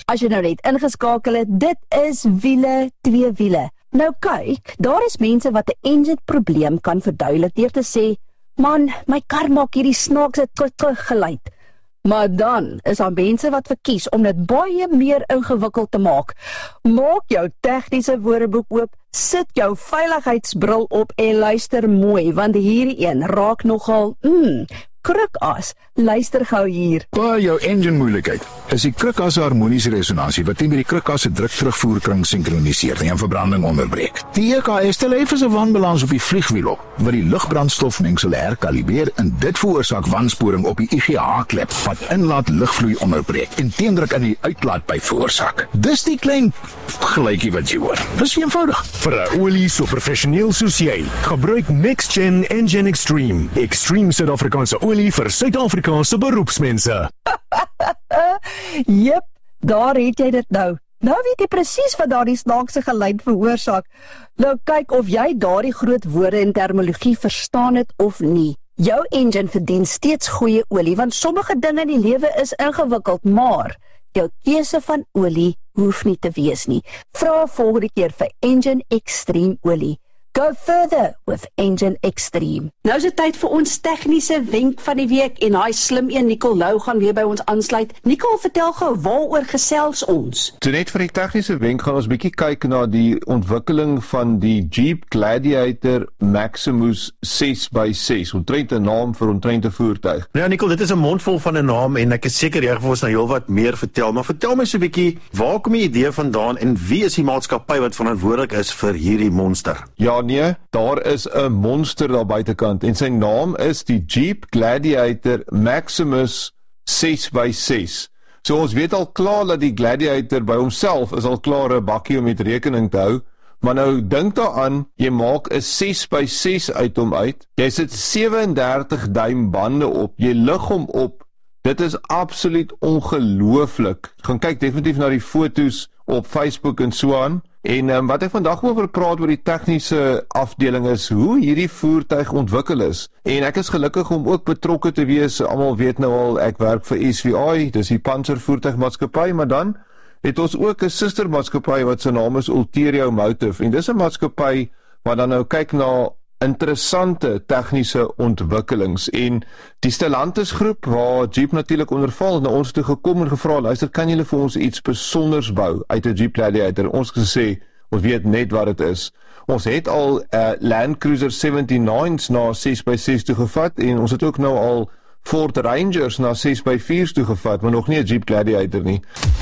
As jy nou net ingeskakel het, dit is wiele, twee wiele. Nou kyk, daar is mense wat 'n engine probleem kan verduidelik deur te sê, man, my kar maak hierdie snaakse geluid. Maar dan is daar mense wat verkies om dit baie meer ingewikkeld te maak. Maak jou tegniese woordeboek oop, sit jou veiligheidsbril op en luister mooi, want hierdie een raak nogal, krukas. Luister gou hier. Jou engine moeilikheid is die krukas harmoniese resonansie wat nie met die krukas se druk terugvoerkring sinkroniseer nie en verbranding onderbreek. Die EKS stel effens 'n wanbalans op die vliegwiel op, wat die lugbrandstofmengsel herkalibreer en dit veroorsaak wansporing op die IGH-klep wat inlaat lugvloei onderbreek en teendruk in die uitlaatpyp veroorsaak. Dis die klein geluidjie wat jy hoor. Dis eenvoudig. Vir 'n olie so professioneel soos jy, gebruik Next Gen Engine Extreme. Extreme Suid-Afrikaanse olie vir Suid-Afrikaanse beroepsmense. Jep, daar het jy dit nou. Nou weet jy presies wat daardie snaakse geluid veroorsaak. Nou kyk of jy daardie groot woorde en terminologie verstaan het of nie. Jou engine verdien steeds goeie olie, want sommige dinge in die lewe is ingewikkeld, maar jou keuse van olie hoef nie te wees nie. Vra volgende keer vir Engine Extreme olie. Go further with Engine Extreme. Nou is dit tyd vir ons tegniese wenk van die week en hy slim een Nicole Lou gaan weer by ons aansluit. Nicole, vertel gou, waaroor gesels ons? So net vir die tegniese wenk gaan ons bietjie kyk na die ontwikkeling van die Jeep Gladiator Maximus 6x6, omtrent 'n naam vir omtrent 'n voertuig. Ja, Nicole, dit is 'n mondvol van 'n naam en ek is seker jy gaan ons nou heelwat meer vertel, maar vertel my so 'n bietjie, waar kom die idee vandaan en wie is die maatskappy wat verantwoordelik is vir hierdie monster? Ja, nee, daar is 'n monster daar buitekant en sy naam is die Jeep Gladiator Maximus 6x6. So ons weet al klaar dat die Gladiator by homself is al klaar 'n bakkie om met rekening te hou, maar nou dink daaraan, jy maak 'n 6x6 uit hom uit, jy sit 37 duim bande op, jy lig hom op, dit is absoluut ongelooflik. Gaan kyk definitief na die foto's op Facebook en so aan. En wat ek vandag oor praat oor die tegniese afdeling is hoe hierdie voertuig ontwikkel is. En ek is gelukkig om ook betrokke te wees. Almal weet nou al, ek werk vir SVI, dis die Panzervoertuigmaatskappy, maar dan het ons ook 'n sustermaatskappy wat se naam is Ulterio Motive. En dis 'n maatskappy wat dan nou kyk na interessante tegniese ontwikkelings en die Stellantis groep waar Jeep natuurlik onderval na ons toe gekom en gevra, luister, kan julle vir ons iets besonders bou uit 'n Jeep Gladiator? Ons gesê, ons weet net wat dit is. Ons het al Land Cruiser 79's na 6x6 toe gevat en ons het ook nou al Ford Rangers na 6x4's toe gevat, maar nog nie 'n Jeep Gladiator nie.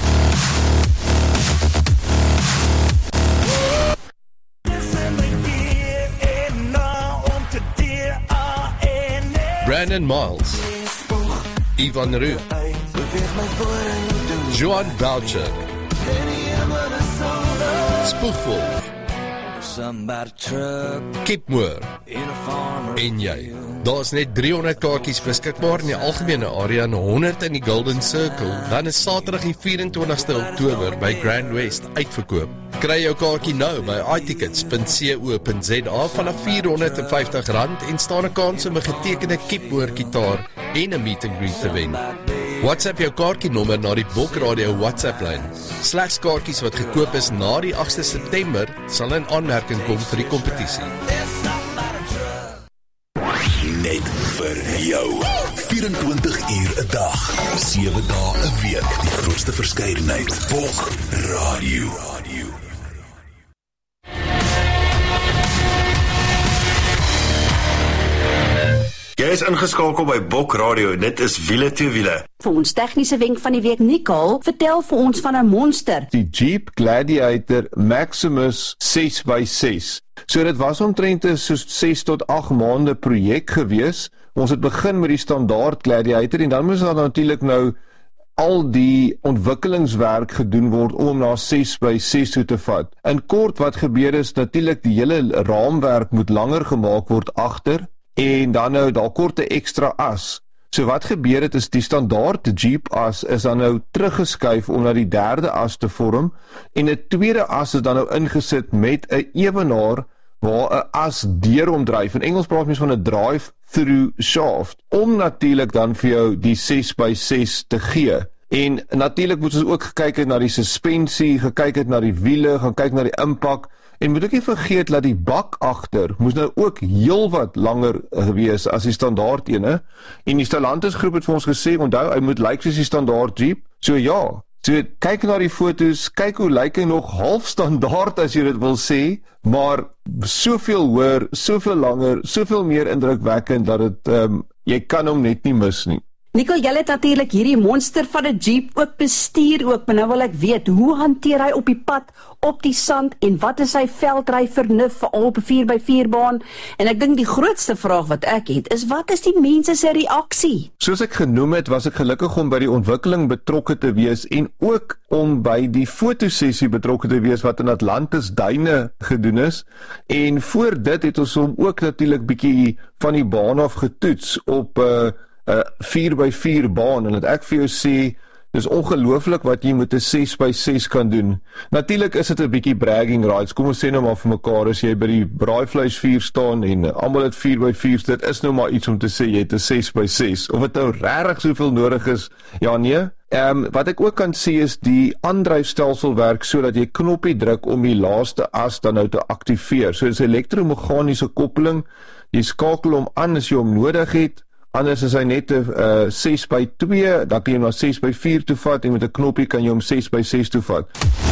Brandon Miles, Ivan Roux, Johan Boucher, Spoegwolf, Kip Moore en jy. Daar's net 300 kaartjies beskikbaar in die algemene area en 100 in die Golden Circle. Dan is Saterdag die 24ste Oktober by Grand West uitverkoop. Kry jou kaartjie nou by itickets.co.za vanaf R450 en staan 'n kans om 'n getekende Kip Moore gitaar en 'n meet and greet te wen. WhatsApp jou kaartjienommer na die Bok Radio WhatsApp-lyn. Slegs kaartjies wat gekoop is na die 8de September sal in aanmerking kom vir die kompetisie. Net vir jou. 24 uur 'n dag, 7 dae 'n week. Die grootste verskeidenheid. Bok Radio. Jy is ingeskakel by Bok Radio. Dit is wiele te wiele. Vir ons tegniese wenk van die week, Nicole, vertel vir ons van 'n monster. Die Jeep Gladiator Maximus 6x6. So dit was omtrent so 6 tot 8 maande projek gewees. Ons het begin met die standaard Gladiator en dan moes daar natuurlik nou al die ontwikkelingswerk gedoen word om na 6x6 toe te vat. In kort wat gebeur is natuurlik die hele raamwerk moet langer gemaak word agter en dan nou daar kort 'n ekstra as. So wat gebeur het is die standaard Jeep as is dan nou teruggeskuif om na die derde as te vorm en 'n tweede as is dan nou ingesit met 'n ewenaar waar 'n as deur hom dryf. In Engels praat mens van 'n drive-through shaft om natuurlik dan vir jou die 6x6 te gee. En natuurlik moet ons ook gekyk het na die suspensie, gekyk het na die wiele, gaan kyk na die impak. En moet ek nie vergeet dat die bak agter moes nou ook heelwat langer wees as die standaard ene. En die Stellantis groep het vir ons gesê, onthou, hy moet lyk soos die standaard Jeep. So ja, so kyk na die foto's, kyk hoe lyk hy nog half standaard as jy dit wil sê, maar soveel hoër, soveel langer, soveel meer indrukwekkend dat dit jy kan hom net nie mis nie. Nicole, jy het natuurlik hierdie monster van 'n Jeep ook bestuur ook, maar nou wil ek weet, hoe hanteer hy op die pad, op die sand, en wat is sy veldry vernuf, veral op 'n 4x4 baan? En ek dink die grootste vraag wat ek het, is wat is die mense se reaksie? Soos ek genoem het, was ek gelukkig om by die ontwikkeling betrokke te wees, en ook om by die fotosessie betrokke te wees, wat in Atlantis Duine gedoen is, en voor dit het ons hom ook natuurlik bietjie van die baan af getoets, op 4x4 baan, en dat ek vir jou sê, dis ongelooflik wat jy met 'n 6x6 kan doen. Natuurlik is dit 'n bietjie bragging rights, kom ons sê nou maar vir mekaar, as jy by die braaivleisvuur staan, en almal het 4x4's, dit is nou maar iets om te sê, jy het 'n 6x6, of het nou regtig soveel nodig is, ja nee. Wat ek ook kan sê is, die aandryfstelsel werk so dat jy knoppie druk om die laaste as dan nou te aktiveer, so dis 'n elektromeganiese koppeling, jy skakel hom aan as jy hom nodig het. Anders is hy net 6x2, dan kan jy hom na 6x4 toe vat, en met 'n knoppie kan jy hom 6x6 toe vat.